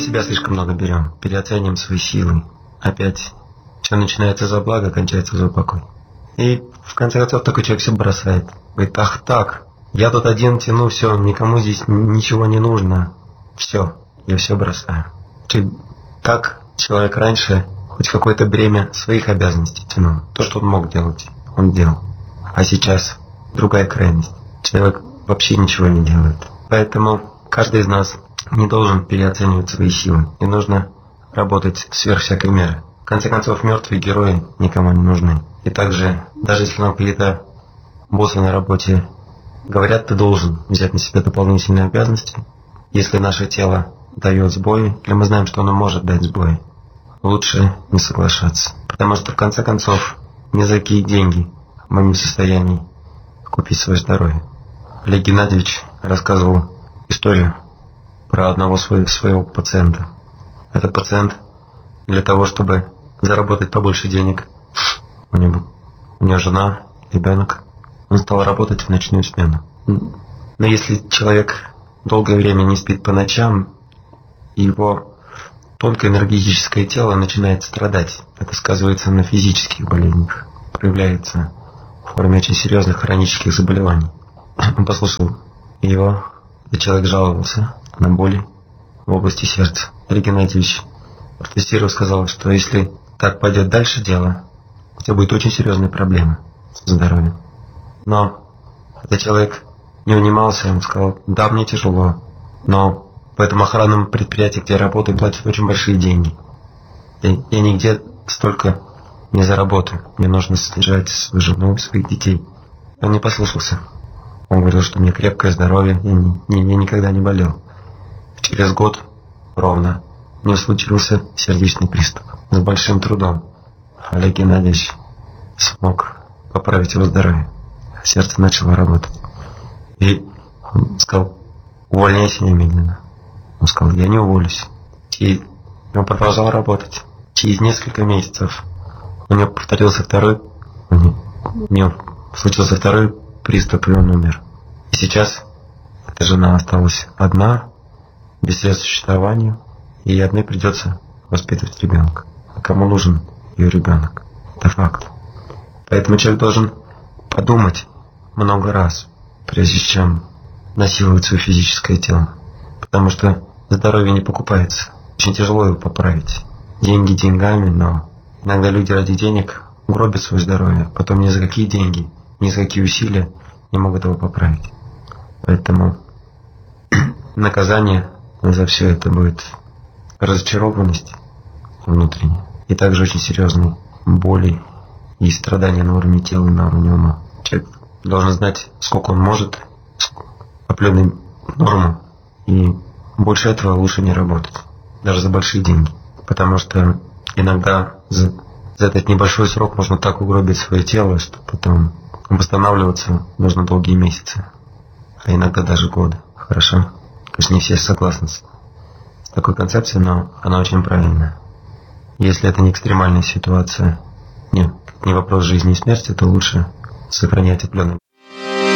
себя слишком много берем, переоцениваем свои силы. Опять все начинается за благо, кончается за упокой. И в конце концов такой человек все бросает. Говорит, ах так, я тут один тяну, все, никому здесь ничего не нужно. Все, я все бросаю. Так человек раньше хоть какое-то бремя своих обязанностей тянул. То, что он мог делать, он делал. А сейчас другая крайность. Человек вообще ничего не делает. Поэтому каждый из нас не должен переоценивать свои силы. И нужно работать сверх всякой меры. В конце концов, мертвые герои никому не нужны. И также, даже если нам какие-то боссы на работе говорят, ты должен взять на себя дополнительные обязанности, если наше тело дает сбои, или мы знаем, что оно может дать сбои, лучше не соглашаться. Потому что, в конце концов, ни за какие деньги мы не в состоянии купить свое здоровье. Олег Геннадьевич рассказывал историю про одного своего пациента. Этот пациент для того, чтобы заработать побольше денег, у него жена, ребенок, он стал работать в ночную смену. Но если человек долгое время не спит по ночам, его тонкое энергетическое тело начинает страдать. Это сказывается на физических болезнях, проявляется в форме очень серьезных хронических заболеваний. Он послушал его, и человек жаловался на боли в области сердца. Олег Геннадьевич протестировал, сказал, что если так пойдет дальше дело, у тебя будет очень серьезные проблемы со здоровьем. Но этот человек не унимался, он сказал, да, мне тяжело, но в этом охранном предприятии, где я работаю, платят очень большие деньги. Я нигде столько не заработаю. Мне нужно содержать свою жену, своих детей. Он не послушался. Он говорил, что у меня крепкое здоровье, я никогда не болел. Через год ровно у него случился сердечный приступ. С большим трудом Олег Геннадьевич смог поправить его здоровье. Сердце начало работать. И он сказал, увольняйся немедленно. Он сказал, я не уволюсь. И он продолжал работать. Через несколько месяцев у него случился второй приступ, и он умер. И сейчас эта жена осталась одна, без средств к существованию, и ей одной придется воспитывать ребенка. А кому нужен ее ребенок? Это факт. Поэтому человек должен подумать много раз, прежде чем насиловать свое физическое тело. Потому что здоровье не покупается. Очень тяжело его поправить. Деньги деньгами, но иногда люди ради денег гробят свое здоровье. Потом ни за какие деньги, ни за какие усилия не могут его поправить. Поэтому наказание за все это будет разочарованность внутренняя. И также очень серьезные боли и страдания на уровне тела и на уровне ума. Человек должен знать, сколько он может, определенную норму, и больше этого лучше не работать, даже за большие деньги. Потому что иногда за этот небольшой срок можно так угробить свое тело, что потом восстанавливаться нужно долгие месяцы, а иногда даже годы. Хорошо? Конечно, не все согласны с такой концепцией, но она очень правильная. Если это не экстремальная ситуация, не вопрос жизни и смерти, то лучше сохранять определенный